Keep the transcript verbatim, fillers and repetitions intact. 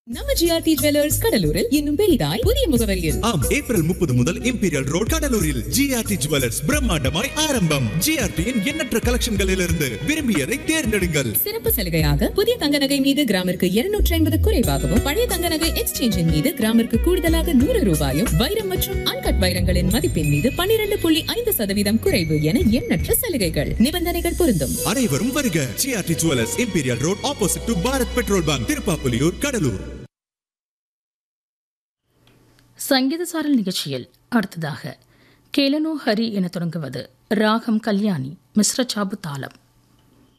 நம்ம GRT jewellers கடலூரில் இன்னும் பெரிதாய் புதிய முகவரியில் ஆம் ஏப்ரல் முப்பது முதல் இம்பீரியல் ரோட் கடலூரில் ஜிஆர்டி ஜுவல்லர்ஸ் பிரம்மாண்டமாய் ஆரம்பம். ஜிஆர்டியின் எண்ணற்ற கலெக்ஷன்களிலிருந்து விரும்பியதை தேர்ந்தெடுங்கள். சிறப்பு சலுகையாக புதிய தங்க நகை மீது கிராமிற்கு இருநூற்றி ஐம்பது குறைவாகவும் பழைய தங்க நகை எக்ஸ்சேஞ்சின் மீது கிராமிற்கு கூடுதலாக நூறு ரூபாயும் வைரம் மற்றும் அன்கட் வைரங்களின் மதிப்பின் மீது பன்னிரண்டு புள்ளி ஐந்து சதவீதம் குறைவு என எண்ணற்ற சலுகைகள் நிபந்தனைகள் பொருந்தும். அனைவரும் வருக. GRT jewellers imperial road opposite to Bharat petrol bunk, Tiruppapuliyur, Cuddalore. சங்கீத சாரல் நிகழ்ச்சியில் அடுத்ததாக கேலனோ ஹரி என தொடங்குவது ராகம் கல்யாணி மிஸ்ர சாபு தாளம்.